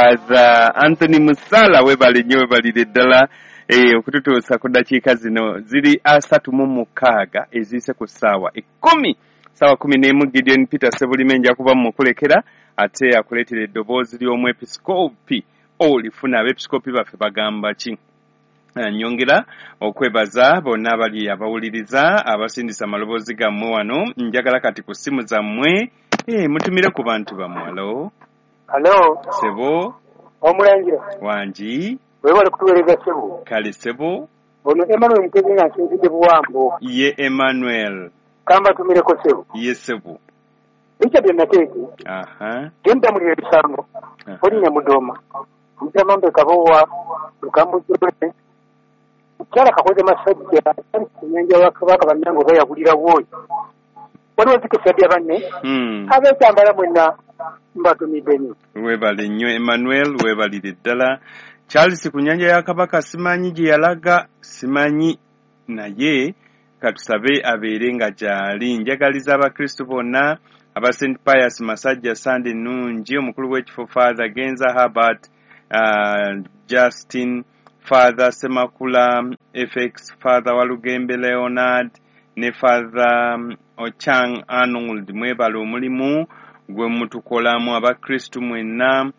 Father Anthony Musala webali nnyo webalire ddala okututuusa ku ddakiika zino ziri 36 eziyise ku ssaawa 10 ssaawa 11 Gideon Peter Sebulime nja kuba mukulekera ate akuleetera eddoboozi ly'omwepiskopi olifuna abepiskopi baffe bagamba ki. Nyongera okwebaza bonna abali abawuliriza abasindisa amaloboozi gammwe wano. Njagala kati ku ssimu zammwe mutumire ku bantu bammwe. Hello. Sebo. Omulangira. Wanji. Webale kutuweereza Sebo. Kale Sebo. Ono Emmanuel Mtegenga nsinzidde Buwambo. Ye Emmanuel. Kamba tumireko Sebo. Ye Sebo. Bicha bya nateeki. Genda muri ebisango. Oli Nyamudoma. Mtamambe kabowa. Lukambujjole. Kyala kakoze masajja. Kunyanja wakabaka bannango bayagulira woyi. Waliwo zikesabya banne. Abeetambala mwenna. Mbatumiddenyo. Webale nnyo Emmanuel, webalire ddala. Charles ku nnyanja ya Kabaka simanyi gye yalaga, simanyi naye katusabe abeere nga gy'ali. Njagaliza abakristo bonna aba St. Pius Masajja Sunday Nungi, omukulu w'ekifo Father Genza Herbert, Justin, Father Semakula FX, Father Walugembe Leonard ne Father Ochang Arnold. Mwebale omulimu gwe mutukolamu abakristu mwenna.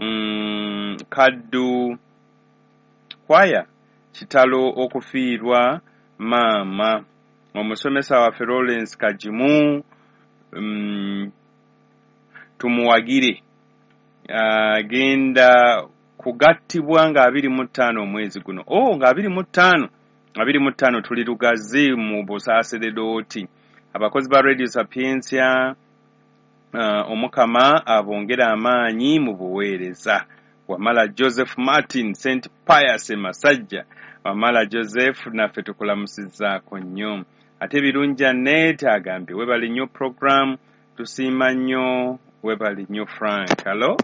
Kaddu kwaya kitalo okufiirwa maama omusomesa waffe Lawrence Kajimu. Tumuwagire agenda kugattibwa nga 25 omwezi guno. Nga 25 tuli Lugazi mu Busaseredooti. Abakozi ba Radio Sapientia omukama abongera amaanyi mu buweereza. Wamala Joseph Martin St. Pius Masajja. Wamala Joseph naffe tukulamusizzaako nnyo. Ate birungi Annette agambye webali nnyo program, tusiima nnyo, webali nnyo Frank. Hello?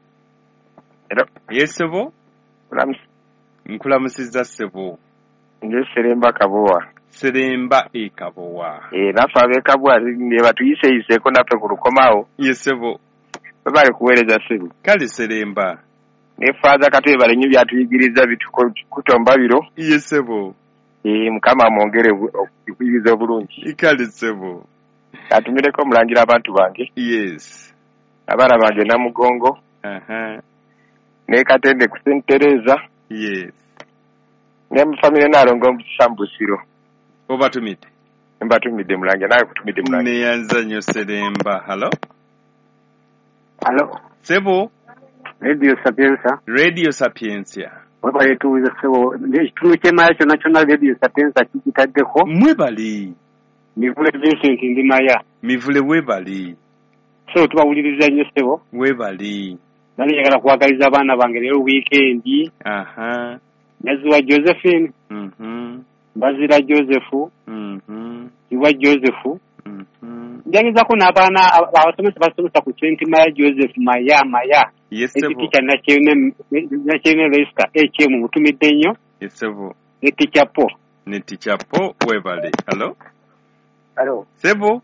Yes, Sebo? Nkulamusizza Sebo. Nje Seremba Kabowa. Seremba Kabowa. Nafa ab'Ekabowa ne tuyiseko naffe ku lukomawo. Yes, Sebo. Bali kuweereza Sebo. Kale Seremba. Ne Father Katwe bali nnyo byatuyigiriza bitukutomba biro. Yes, Sebo. Mukama amwongere okuyigiriza obulungi. Kale Sebo. Atumireko omulangira abantu bange. Yes. Abana bange Namugongo. Ne Katende ku St. Teresa. Yes. Ne mu family nalongo mu Sambusiro. Obatumide. Mbatumide mulangira naye kutumide mulangira. Ne yanza nnyo Seremba. Hello? Hello. Sebo. Radio Sapienza. Radio Sapienza. Webale tuwiza Sebo. Ekitundu ky'emaya kyonna kyonna Radio Sapienza kikitaddeko. Mwebali. Mivule Vincent Ndimaya. Mivule webali. So tubawuliriza nnyo Sebo. Webali. Nali njagala kuwagaliza abaana bange leero weekend. Naziwa Josephine. Bazira Joseph. Iwa Joseph. Njagizako n'abaana abasomesa basomesa ku Maya Joseph Maya. Yes, Sebo. Teacher Nachene Lester mu mutumidde nnyo. Yes, Sebo. Ne Teacher Po. Ne Teacher Po webali. Hello? Hello. Sebo.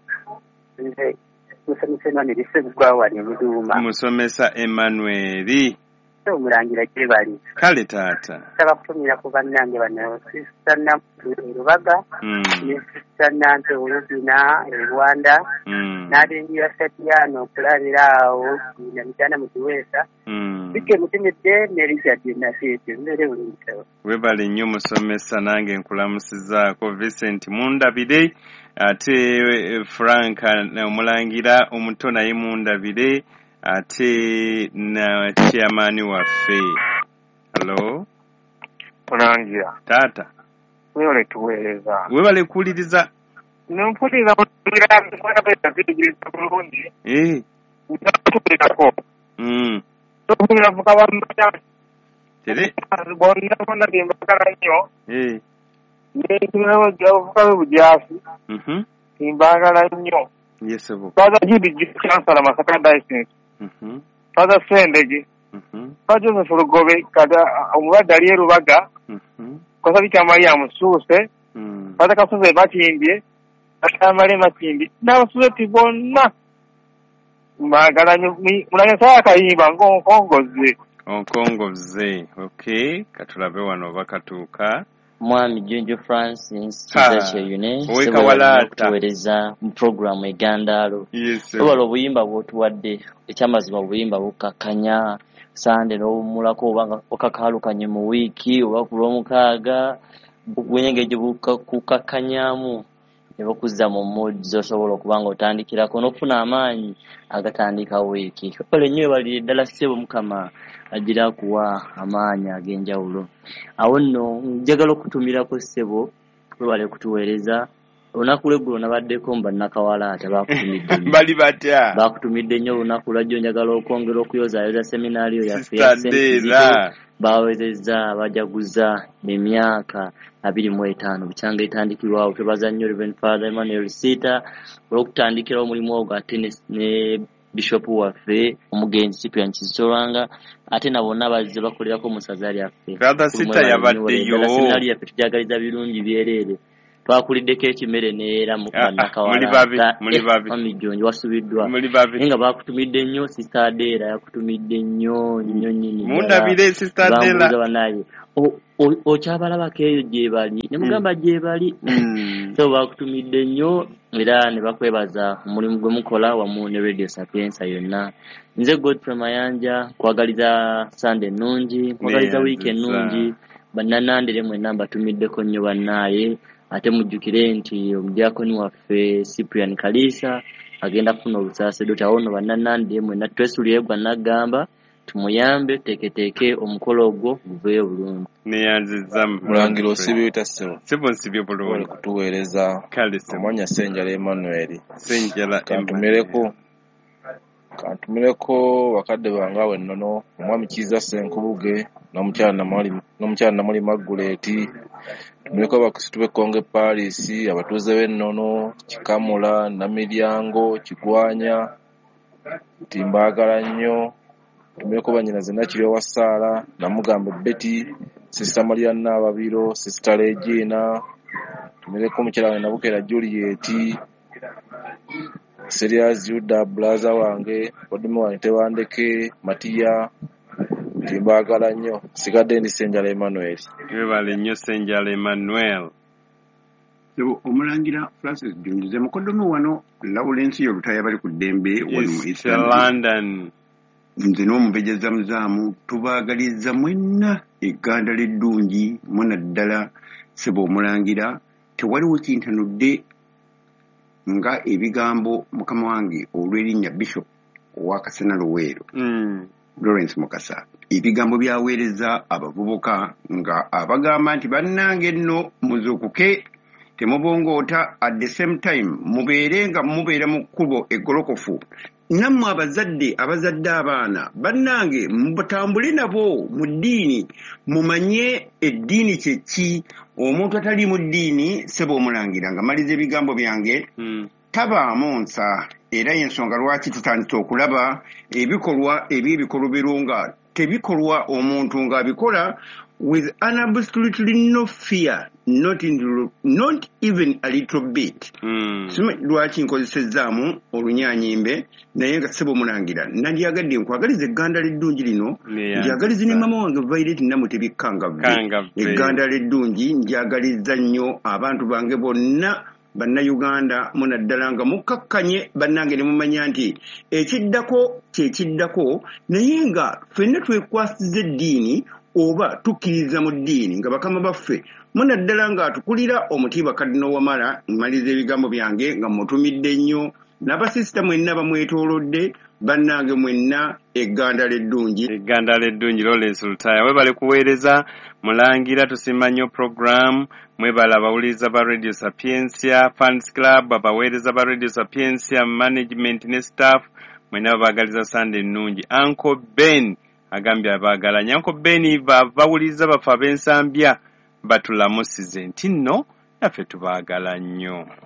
Musomesa Emmanuel. Omulangira kyebali. Kale taata. Saba kutumira ku bannange bano Sister Rubaga. Ne Sister Nante Olubina Rwanda. N'abengira Satiano okulalira awo na mitana mu Kiwesa. Bike mutimidde ne Richard Nasete mbere bulungi. Webali nnyo musomesa nange nkulamusizzaako Vincent Mundabire. Ate Frank omulangira omuto naye Mundabire. Ate na chairman waffe. Hello? Mulangira. Tata. Webale tuweereza. Webale kuwuliriza. Nompuliriza mutugira kwa beta bulungi. Utatuliko. Tokubira vuka bamanya. Tere. Bonna bimbagala nnyo. Ne tunawo vuka bujasi. Bimbagala nnyo. Yes, Sebo. Father Judy Chancellor Masaka Diocese. Father Sendege. Father Joseph Lugobe kada omulwadde ali Rubaga. Kosa bika Maria Musuuse. Father Kasuze Bakimbye. Atamale Makimbi. N'abasuuti bonna. Mbagala nnyo mulanya saa kayimba ng'onkongoze. Onkongoze. Okay, katulabe wano bakatuuka. Mwami Junju Francis kizache yune kutuweereza mu program egandalo. Yes. Obalo obuyimba bwotuwadde ekyamazima obuyimba bukakanya Sunday n'omulako obanga okakalukanye mu wiiki oba ku Lwomukaaga bwengeje bukakanyamu ebokuzza mu mood zosobola okubanga otandikirako n'okufuna amaanyi agatandika wiiki. Kale nnyo bali ddala ssebo Mukama agira kuwa amaanyi ag'enjawulo. Awo nno njagala okutumirako ssebo webale kutuweereza olunaku lw'eggulo nabaddeko bannakawalaata bakutumidde bali batya bakutumidde nnyo olunaku lwajjo njagala okwongera okuyozaayoza seminario yaffe bawezezza bajaguza emyaka 25 bukyanga etandikirwawo. Twebaza nnyo Reverend Father Emmanuel Sita olw'okutandikira omulimu ogwo ate ne Bishop waffe omugenzi Cyprian Kisoranga ate nabonna bazze bakolerako mu saza lyaffe. Father Sita yabaddeyo seminario yaffe tujagaliza birungi byereere twakuliddeko ekimere neera mu Mamijonji wasubiddwa nga bakutumidde nnyo Sister Adela yakutumidde nnyo nyinyi mundabire Sister Adela banaye okyabalabako eyo gye bali ne mugamba gye bali so bakutumidde nnyo era ne bakwebaza omulimu gwe mukola wamu ne Radio Sapienza yonna. Nze Godfrey Mayanja kwagaliza Sunday nnungi kwagaliza weekend nnungi bannanandire mwenna mbatumiddeko nnyo bannaye ate mujjukire nti omudiakoni waffe Cyprian Kalisa agenda kufuna olusaase dota ono bannanandire mwenna twesulirwa nagamba tumuyambe teketeeke omukolo ogwo guveeyo bulungi. Neyanziza Mulangira osibye utassebo nsibye bulungi kutuweereza omwanya Senjala Emmanuel kantumireko bakadde bange awo ennono omwami Kiza Senkubuge n'omukyala Namuli Maguleti tumireko abakristu b'Ekkonge Paris abatuuze b'ennono Kikamula Namiryango Kigwanya Timbagala nnyo tumireko banyinaze Nakiri wa Sara Namugamba Betty Sister Maria Nababiro Sister Regina tumireko omukyala Nabukera Juliet Serious Juda Blaza wange Odimo wange Tewandeke Matia Timbagala nnyo sigadde ndi Senjala Emmanuel. Webale nnyo Senjala Emmanuel. Sebo omulangira Francis Junjuze mukodomo wano Lawrence yolutaya bali ku ddembe wano mu East London. Nze n'omubejeza muzaamu tubaagaliza mwenna egganda l'eddungi muna ddala sebo omulangira tewaliwo kintanudde nga ebigambo mukama wange olw'erinnya Bishop owa Kasena Luweero Lawrence Mukasa ebigambo byaweereza abavubuka nga abagamba nti bannange nno muzuukuke temubongoota at the same time mubeera mu kkubo eggolokofu nammwe abazadde abaana bannange mutambule nabo mu ddiini mumanye eddiini kye ki. Omuntu atali mu ddiini sebo omulangira nga maliza ebigambo byange tabaamu nsa era y'ensonga lwaki tutandise okulaba ebikolwa eby'ebikolo birunga tebikolwa omuntu ng'abikola with an absolutely no fear not even a little bit. Lwaki nkozesezzaamu olunyanyimbe naye nga sebo mulangira nandyagadde nkwagaliza egganda l'eddungi lino njagaliza ne mama wange Violet Namutebikkangavve egganda l'eddungi njagaliza nnyo abantu bange bonna Bannayuganda muna ddala nga mukkakkanye bannange ne mumanya nti ekiddako kyekiddako naye nga ffenna twekwasiza eddiini oba tukkiriza mu ddiini nga bakama baffe muna ddala nga atukulira omutiibwa Kadino Wamala mmaliza ebigambo byange nga mutumidde nnyo n'abasisita mwenna bamwetoolodde bannange mwenna egganda l'eddungi Lawrence Lutaya webale kuweereza mulangira tusimba nnyo program mwebala abawuliza ba Radio Sapienza Fans Club abaweereza ba Radio Sapienza management ne staff mwenna baagaliza Sunday nnungi. Uncle Ben agambye abaagalanya Uncle Ben bawuliza bafa b'ensambya batulamusize nti nno naffe tubaagala nnyo.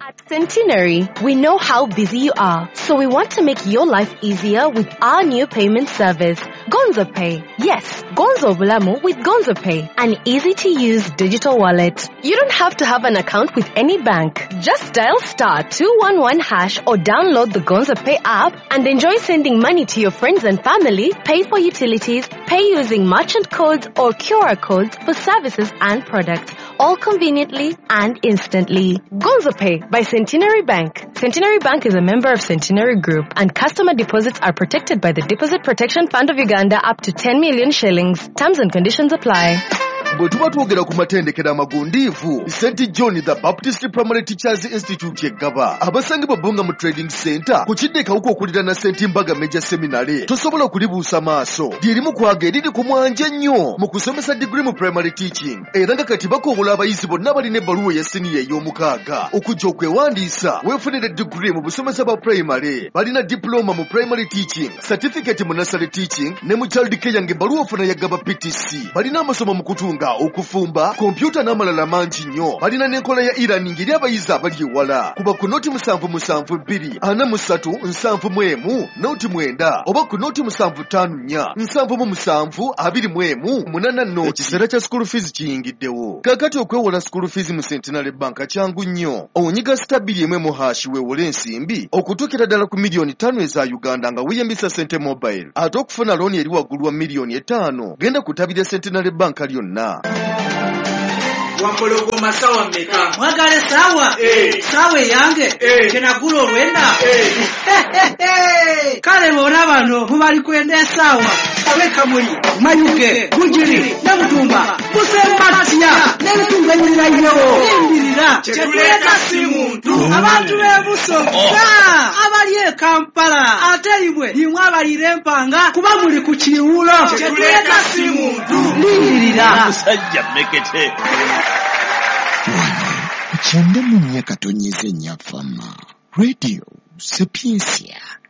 At Centenary, we know how busy you are, so we want to make your life easier with our new payment service, Gonzo Pay. Yes, Gonzo Bulamu with Gonzo Pay, an easy-to-use digital wallet. You don't have to have an account with any bank. Just dial *211# or download the Gonzo Pay app and enjoy sending money to your friends and family, pay for utilities, pay using merchant codes or QR codes for services and products, all conveniently and instantly. Gonzo Pay by Centenary Bank. Centenary Bank is a member of Centenary Group, and customer deposits are protected by the Deposit Protection Fund of Uganda up to 10 million shillings. Terms and conditions apply. Bwe tuba twogera ku matendekero amagundiivu, St. John the Baptist Primary Teachers Institute yeggaba abasangibwa Bonga mu Trading Center ku kiddekawuko okulira na St. Mbaga Major Seminary tosobola okulibuusa maaso lyerimu kwaga eriri ku mwanja nnyo mu kusomesa degree mu primary teaching era nga kati bakobola abayizi bonna balina ebbaluwa ya siniya ey'omukaaga okujja okwewandiisa weefunire degree mu busomesa bwa primary balina diploma mu primary teaching, certificate mu nursery teaching ne mu child care ng'ebbaluwa ofuna yaggaba PTC balina amasomo mu kutunga okufumba kompyuta n'amalala mangi nnyo balina n'enkola ya e-learning eri abayizi abali ewala kuba ku noti 77243 noti 9 oba ku noti 754 ekiseera kya school fees kiyingiddewo kakati okwewola school fees mu Centenary Bank kyangu nnyo onyiga *1 weewole ensimbi okutuukira ddala ku miliyoni 5 eza Uganda nga weeyambisa Sente Mobile ate okufuna looni eri waggulu wa miliyoni 5 genda kutabira Centenary Bank lyonna. Wampologoma sawa mmeka? Mwagale sawa? Sawa yange? Kenagula olwenda? Kale bona bano mubali kwenda sawa. Abeka muli, mayuge, bujiri, namutumba, musembatya, n'ebitunga nyirayo. Imbirira, kyetuleka si muntu. Abantu b'ebusoga, abali e Kampala, ate ibwe, nimwe abalira empanga, kuba muli ku kiwulo. Kyetuleka si muntu. Imbirira. Musajja mmekete. Chanda mu myaka tonyeze nyafama. Radio Sapiensia.